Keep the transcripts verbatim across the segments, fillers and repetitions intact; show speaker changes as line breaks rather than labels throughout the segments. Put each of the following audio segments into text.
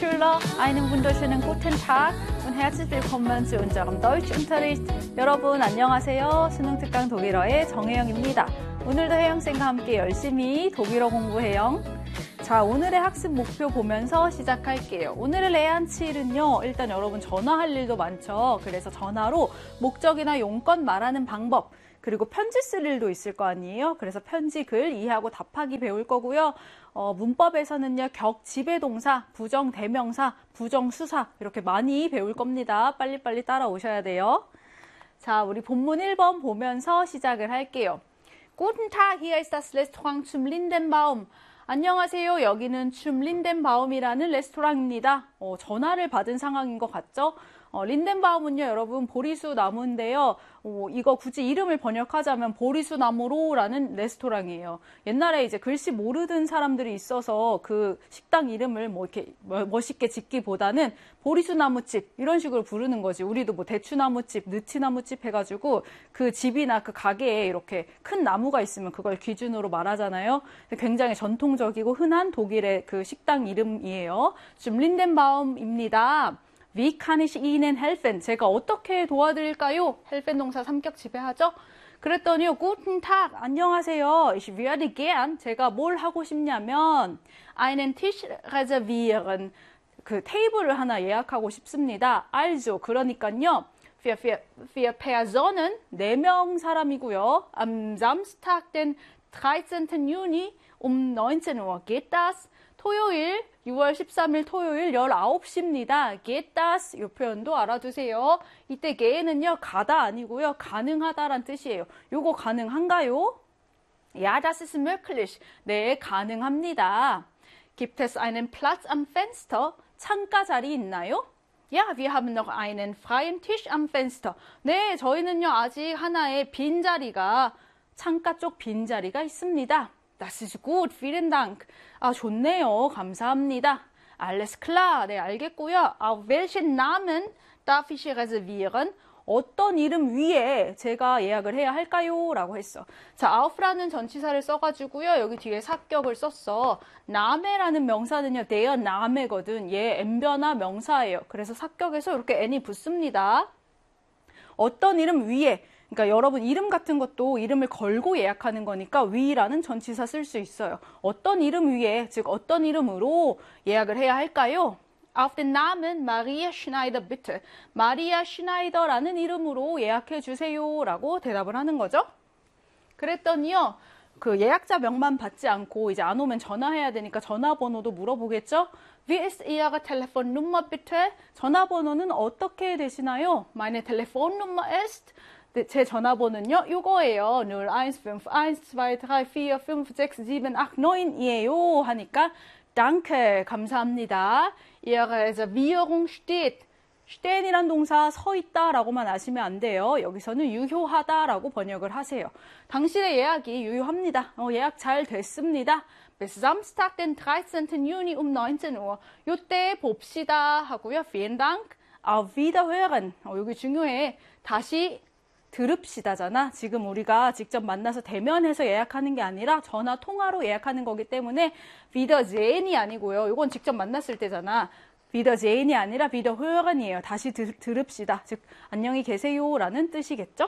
Schüler, einen wunderschönen guten Tag und herzlich willkommen zu unserem Deutschunterricht. 여러분 안녕하세요. 수능특강 독일어의 정혜영입니다. 오늘도 혜영쌤과 함께 열심히 독일어 공부해요. 자, 오늘의 학습 목표 보면서 시작할게요. 오늘의 레안치일은요, 일단 여러분 전화할 일도 많죠. 그래서 전화로 목적이나 용건 말하는 방법, 그리고 편지 쓸 일도 있을 거 아니에요. 그래서 편지 글 이해하고 답하기 배울 거고요. 어, 문법에서는요, 격, 지배동사, 부정, 대명사, 부정, 수사 이렇게 많이 배울 겁니다. 빨리빨리 따라오셔야 돼요. 자, 우리 본문 일 번 보면서 시작을 할게요. Guten Tag, hier ist das Restaurant zum Lindenbaum. 안녕하세요. 여기는 zum Lindenbaum이라는 레스토랑입니다. 어, 전화를 받은 상황인 것 같죠? 어, 린덴바움은요, 여러분, 보리수 나무인데요. 어, 이거 굳이 이름을 번역하자면 보리수 나무로라는 레스토랑이에요. 옛날에 이제 글씨 모르던 사람들이 있어서 그 식당 이름을 뭐 이렇게 멋있게 짓기보다는 보리수 나무집 이런 식으로 부르는 거지. 우리도 뭐 대추나무집, 느티나무집 해가지고 그 집이나 그 가게에 이렇게 큰 나무가 있으면 그걸 기준으로 말하잖아요. 굉장히 전통적이고 흔한 독일의 그 식당 이름이에요. 좀 린덴바움입니다. Wie kann ich Ihnen helfen? 제가 어떻게 도와드릴까요? helfen 동사 삼격 지배하죠? 그랬더니요, Guten Tag, 안녕하세요. Ich würde gern, 제가 뭘 하고 싶냐면, einen Tisch reservieren, 그 테이블을 하나 예약하고 싶습니다. Also, 그러니까요, für, für, für Personen, 네 명 사람이고요. Am Samstag, den dreizehnten Juni, um neunzehn Uhr. Geht das? 토요일, 유월 십삼일 토요일 열아홉 시입니다. Geht das? 이 표현도 알아두세요. 이때 geht는요, 가다 아니고요, 가능하다란 뜻이에요. 요거 가능한가요? Ja, das ist möglich. 네, 가능합니다. Gibt es einen Platz am Fenster? 창가 자리 있나요? Ja, wir haben noch einen freien Tisch am Fenster. 네, 저희는요, 아직 하나의 빈자리가, 창가 쪽 빈자리가 있습니다. Das ist gut, vielen Dank. 아, 좋네요. 감사합니다. Alles klar. 네, 알겠고요. Auf welchen Namen darf ich reservieren? 어떤 이름 위에 제가 예약을 해야 할까요? 라고 했어. 자, auf라는 전치사를 써가지고요. 여기 뒤에 사격을 썼어. 나메라는 명사는요, der 나메거든. 얘 N변화 명사예요. 그래서 사격에서 이렇게 N이 붙습니다. 어떤 이름 위에. 그러니까 여러분 이름 같은 것도 이름을 걸고 예약하는 거니까 위라는 전치사 쓸 수 있어요. 어떤 이름 위에, 즉 어떤 이름으로 예약을 해야 할까요? Auf den Namen Maria Schneider bitte. 마리아 슈나이더라는 이름으로 예약해 주세요. 라고 대답을 하는 거죠. 그랬더니요, 그 예약자 명만 받지 않고 이제 안 오면 전화해야 되니까 전화번호도 물어보겠죠? Wie ist Ihre Telefonnummer bitte? 전화번호는 어떻게 되시나요? Meine Telefonnummer ist 네, 제 전화번호는요, 요거예요. null eins fünf eins zwei drei vier fünf sechs sieben acht neun 이에요. 하니까, danke, 감사합니다. Ihre Reservierung steht. stehen이란 동사 서 있다 라고만 아시면 안 돼요. 여기서는 유효하다 라고 번역을 하세요. 당신의 예약이 유효합니다. 어, 예약 잘 됐습니다. Bis Samstag, den dreizehnten Juni um neunzehn Uhr. 요때 봅시다 하고요. Vielen Dank. Auf Wiederhören. 어, 여기 중요해. 다시 들읍시다잖아. 지금 우리가 직접 만나서 대면해서 예약하는 게 아니라 전화 통화로 예약하는 거기 때문에 Wiedersehen이 아니고요. 이건 직접 만났을 때잖아. Wiedersehen이 아니라 Wiederhören이에요. 다시 들, 들읍시다. 즉 안녕히 계세요라는 뜻이겠죠?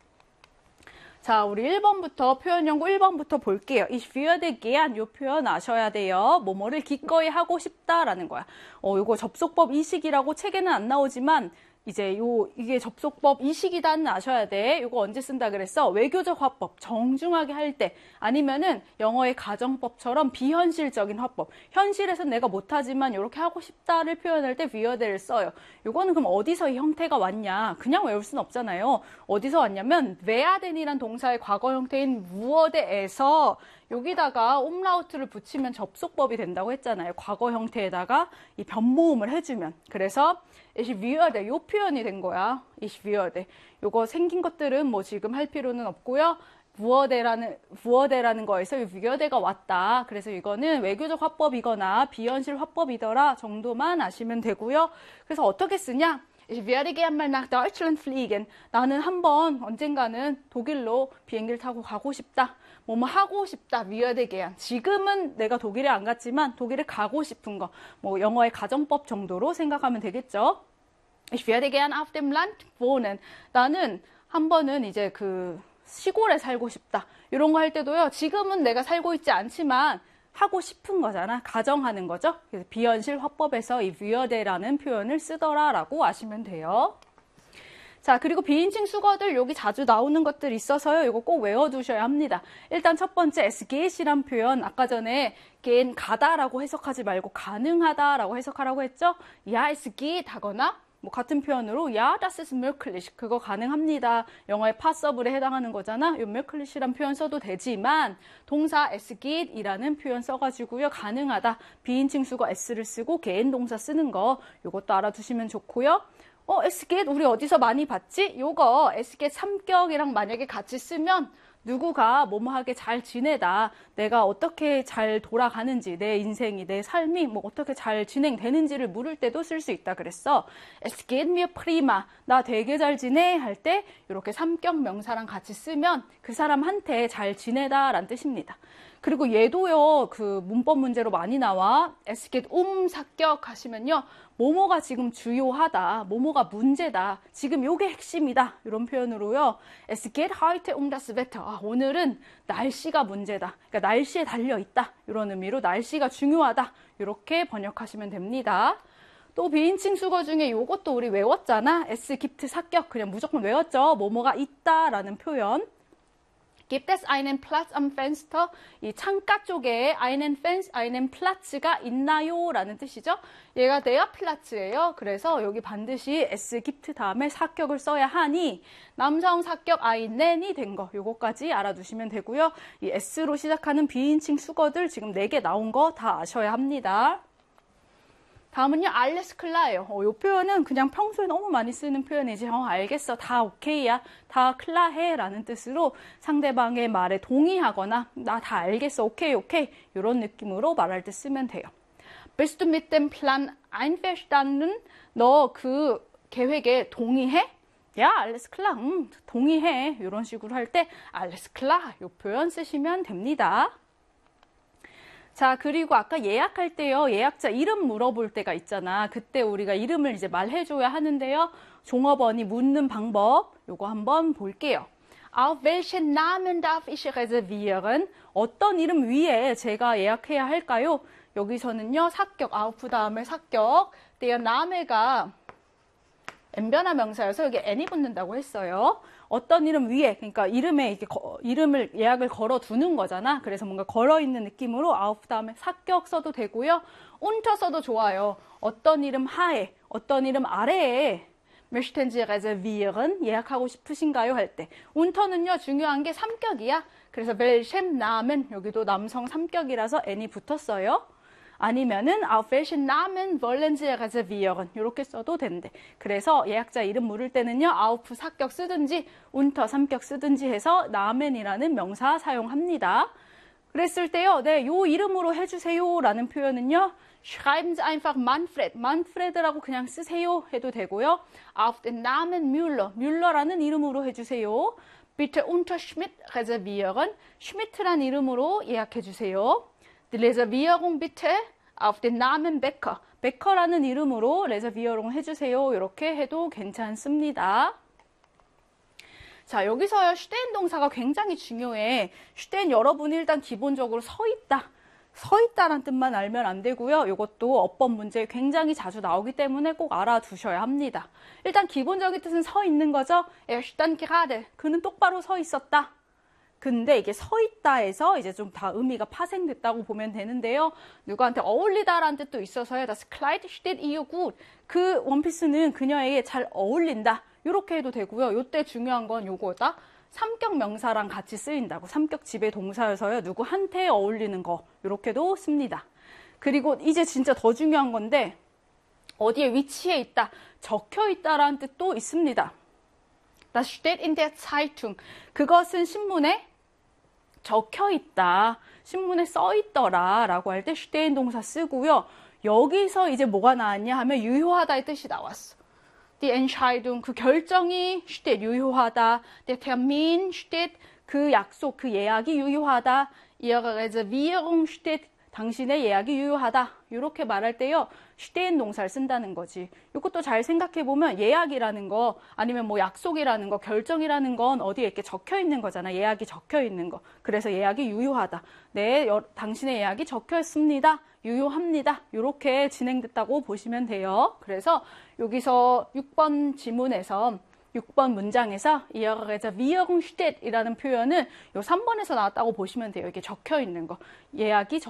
자, 우리 일 번부터 표현 연구 일 번부터 볼게요. Ich würde gern 이 표현 아셔야 돼요. 뭐뭐를 기꺼이 하고 싶다라는 거야. 어, 이거 접속법 이식이라고 책에는 안 나오지만 이제 요 이게 접속법 이식이다는 아셔야 돼. 이거 언제 쓴다 그랬어? 외교적 화법, 정중하게 할 때, 아니면은 영어의 가정법처럼 비현실적인 화법. 현실에서는 내가 못하지만 이렇게 하고 싶다를 표현할 때 wie르를 써요. 이거는 그럼 어디서 이 형태가 왔냐? 그냥 외울 수는 없잖아요. 어디서 왔냐면 werden 이란 동사의 과거 형태인 wurde에서 여기다가 umlaut를 붙이면 접속법이 된다고 했잖아요. 과거 형태에다가 이 변모음을 해주면. 그래서 ich würde, 요 표현이 된 거야. ich würde. 요거 생긴 것들은 뭐 지금 할 필요는 없고요. wurde라는, wurde라는 거에서 wurde가 왔다. 그래서 이거는 외교적 화법이거나 비현실 화법이더라 정도만 아시면 되고요. 그래서 어떻게 쓰냐? Ich werde gern mal nach Deutschland fliegen. 나는 한번 언젠가는 독일로 비행기를 타고 가고 싶다. 뭐뭐 하고 싶다. werde gern. 지금은 내가 독일에 안 갔지만 독일에 가고 싶은 거. 뭐 영어의 가정법 정도로 생각하면 되겠죠. Ich werde gern auf dem Land wohnen. 나는 한 번은 이제 그 시골에 살고 싶다. 이런 거 할 때도요. 지금은 내가 살고 있지 않지만 하고 싶은 거잖아. 가정하는 거죠. 그래서 비현실 화법에서 이 würde라는 표현을 쓰더라라고 아시면 돼요. 자, 그리고 비인칭 수거들 여기 자주 나오는 것들 있어서요. 이거 꼭 외워두셔야 합니다. 일단 첫 번째 es geht이란 표현 아까 전에 gehen 가다라고 해석하지 말고 가능하다라고 해석하라고 했죠. ja, es geht 하거나 뭐 같은 표현으로 ja, das ist möglich. 그거 가능합니다. 영어의 possible에 해당하는 거잖아. 이 möglich이란 표현 써도 되지만 동사 es geht이라는 표현 써가지고요. 가능하다. 비인칭 수거 s를 쓰고 gehen 동사 쓰는 거 이것도 알아두시면 좋고요. 어, es geht 우리 어디서 많이 봤지? 요거 es geht 삼격이랑 만약에 같이 쓰면 누구가 뭐뭐하게 잘 지내다, 내가 어떻게 잘 돌아가는지, 내 인생이, 내 삶이 뭐 어떻게 잘 진행되는지를 물을 때도 쓸 수 있다 그랬어. Es geht mir prima. 나 되게 잘 지내 할 때 이렇게 삼격 명사랑 같이 쓰면 그 사람한테 잘 지내다라는 뜻입니다. 그리고 얘도요, 그 문법 문제로 많이 나와. Es geht um 사격 하시면요. 뭐뭐가 지금 주요하다, 뭐뭐가 문제다, 지금 요게 핵심이다 이런 표현으로요. Es geht heute um das Wetter. 아, 오늘은 날씨가 문제다. 그러니까 날씨에 달려있다. 이런 의미로 날씨가 중요하다. 이렇게 번역하시면 됩니다. 또 비인칭 수거 중에 요것도 우리 외웠잖아. Es gibt 사격 그냥 무조건 외웠죠. 뭐뭐가 있다라는 표현. Gibt es einen Platz am Fenster? 이 창가 쪽에 einen Fenster, einen Platz가 있나요? 라는 뜻이죠. 얘가 der Platz예요. 그래서 여기 반드시 es gibt 다음에 사격을 써야 하니 남성 사격 einnen이 된 거 요거까지 알아두시면 되고요. 이 s로 시작하는 비인칭 수거들 지금 네 개 나온 거 다 아셔야 합니다. 다음은요, alles klar예요. 어, 이 표현은 그냥 평소에 너무 많이 쓰는 표현이지. 어, 알겠어. 다 오케이야. 다 klar해. 라는 뜻으로 상대방의 말에 동의하거나 나 다 알겠어. 오케이, 오케이. 이런 느낌으로 말할 때 쓰면 돼요. Bist du mit dem Plan einverstanden? 너 그 계획에 동의해? 야, alles klar. 음, 동의해. 이런 식으로 할 때 alles klar. 이 표현 쓰시면 됩니다. 자, 그리고 아까 예약할 때요, 예약자 이름 물어볼 때가 있잖아. 그때 우리가 이름을 이제 말해줘야 하는데요. 종업원이 묻는 방법, 요거 한번 볼게요. Auf welchen Namen darf ich reservieren? 어떤 이름 위에 제가 예약해야 할까요? 여기서는요, 사격, auf 다음에 사격, der Name가 N변화 명사여서 여기 n이 붙는다고 했어요. 어떤 이름 위에, 그러니까 이름에 이렇게 거, 이름을 예약을 걸어 두는 거잖아. 그래서 뭔가 걸어 있는 느낌으로 auf 다음에 사격 써도 되고요. unter 써도 좋아요. 어떤 이름 하에, 어떤 이름 아래에 möchten Sie reservieren? 예약하고 싶으신가요? 할 때. unter는요, 중요한 게 삼격이야. 그래서 welchen Namen, 여기도 남성 삼격이라서 n이 붙었어요. 아니면은 auf welchen Namen wollen Sie reservieren? 이렇게 써도 된대. 그래서 예약자 이름 물을 때는요, auf 사격 쓰든지 unter 삼격 쓰든지 해서 namen이라는 명사 사용합니다. 그랬을 때요, 네, 요 이름으로 해주세요라는 표현은요, schreiben Sie einfach Manfred, Manfred라고 그냥 쓰세요 해도 되고요. auf den Namen Müller, Müller라는 이름으로 해주세요. bitte unter Schmidt reservieren, Schmidt란 이름으로 예약해주세요. Die Reservierung bitte auf den Namen Becker. Becker라는 이름으로 레저비어롱 해주세요. 이렇게 해도 괜찮습니다. 자, 여기서요, stehen 동사가 굉장히 중요해. stehen 여러분이 일단 기본적으로 서 있다. 서 있다란 뜻만 알면 안 되고요. 이것도 어법 문제에 굉장히 자주 나오기 때문에 꼭 알아두셔야 합니다. 일단 기본적인 뜻은 서 있는 거죠. Er stand gerade. 그는 똑바로 서 있었다. 근데 이게 서 있다에서 이제 좀 다 의미가 파생됐다고 보면 되는데요. 누구한테 어울리다라는 뜻도 있어서요. Das Kleid steht ihr gut. 그 원피스는 그녀에게 잘 어울린다. 이렇게 해도 되고요. 이때 중요한 건 요거다. 삼격 명사랑 같이 쓰인다고. 삼격 지배 동사여서요. 누구한테 어울리는 거. 이렇게도 씁니다. 그리고 이제 진짜 더 중요한 건데 어디에 위치해 있다. 적혀 있다라는 뜻도 있습니다. Das steht in der Zeitung. 그것은 신문에 적혀 있다. 신문에 써 있더라. 라고 할 때 stehen 동사 쓰고요. 여기서 이제 뭐가 나왔냐 하면 유효하다의 뜻이 나왔어. die Entscheidung, 그 결정이 steht, 유효하다. der Termin steht, 그 약속, 그 예약이 유효하다. ihre Reservierung steht, 당신의 예약이 유효하다. 이렇게 말할 때요, stehen 동사를 쓴다는 거지. 이것도 잘 생각해보면 예약이라는 거, 아니면 뭐 약속이라는 거, 결정이라는 건 어디에 이렇게 적혀 있는 거잖아. 예약이 적혀 있는 거. 그래서 예약이 유효하다. 네, 여, 당신의 예약이 적혀 있습니다. 유효합니다. 이렇게 진행됐다고 보시면 돼요. 그래서 여기서 육 번 지문에서 육 번 문장에서 ihre Reservierung steht 이라는 표현은 요 삼 번에서 나왔다고 보시면 돼요. 이게 적혀 있는 거. 예약이 적